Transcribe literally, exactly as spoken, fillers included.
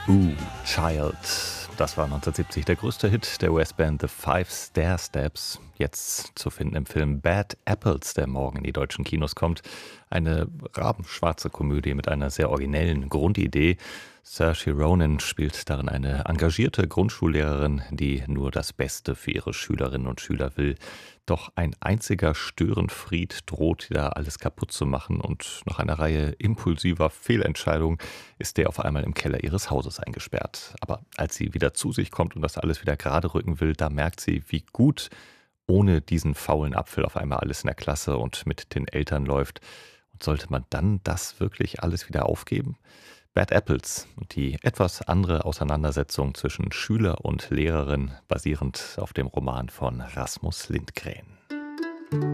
Ooh, Child. Das war neunzehnhundertsiebzig der größte Hit der U S-Band The Five Stair Steps. Jetzt zu finden im Film Bad Apples, der morgen in die deutschen Kinos kommt. Eine rabenschwarze Komödie mit einer sehr originellen Grundidee. Saoirse Ronan spielt darin eine engagierte Grundschullehrerin, die nur das Beste für ihre Schülerinnen und Schüler will. Doch ein einziger Störenfried droht da alles kaputt zu machen und nach einer Reihe impulsiver Fehlentscheidungen ist der auf einmal im Keller ihres Hauses eingesperrt. Aber als sie wieder zu sich kommt und das alles wieder gerade rücken will, da merkt sie, wie gut ohne diesen faulen Apfel auf einmal alles in der Klasse und mit den Eltern läuft. Und sollte man dann das wirklich alles wieder aufgeben? Bad Apples und die etwas andere Auseinandersetzung zwischen Schüler und Lehrerin, basierend auf dem Roman von Rasmus Lindgren.